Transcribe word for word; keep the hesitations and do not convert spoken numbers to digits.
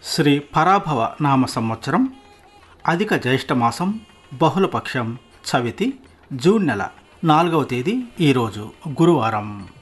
శ్రీ పరాభవ నామ సంవత్సరం అధిక జ్యేష్ఠమాసం బహుళపక్షం చవితి జూన్ నెల నాలుగవ తేదీ ఈరోజు గురువారం.